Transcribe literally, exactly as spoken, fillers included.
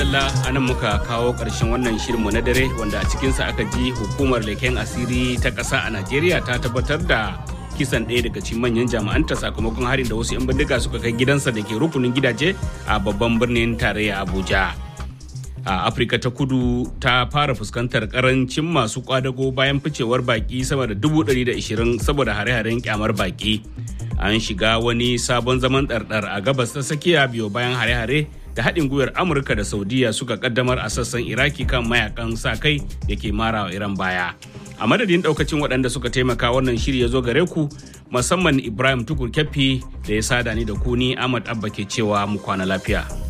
madalla anan muka kawo ƙarshen wannan shirinmu na dare wanda a cikinsa aka ji hukumar leken asiri ta ƙasa a Najeriya ta tabbatar da kisan ɗaya daga cikin manyan jami'anta sakamakon harin da wasu 'yan bindiga suka kai gidansa da ke rukunin gidaje a babban birnin tarayya Abuja. A Afirka ta kudu ta fara fuskantar karancin masu kwadago bayan ficewar baki sama da dubu ɗari da ishirin saboda hare-haren kyamar baki. An shiga wani sabon zaman ɗarɗar a gabas ta tsakiya biyo bayan hare-hare da haɗin gwiwar Amurka da Saudiya suka kaddamar a sassan Iraki kan mayakan sa kai da ke mara wa Iran baya. A madadin ɗaukacin waɗanda suka taimaka wannan shiri ya zo gare ku, musamman Ibrahim Tukur Keffi da ya sada ni da ku, ni Ahmad Abba ke cewa mu kwana lafiya.